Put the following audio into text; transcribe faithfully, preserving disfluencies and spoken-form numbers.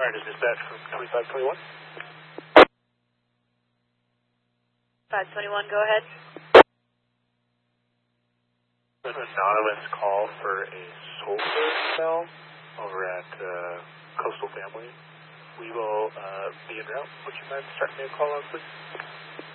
Alright, is dispatch from twenty-five twenty-one? five twenty-one, go ahead. An anonymous call for a sulfur cell over at uh, Coastal Family. We will uh, be en route. Would you mind starting me a call on, please?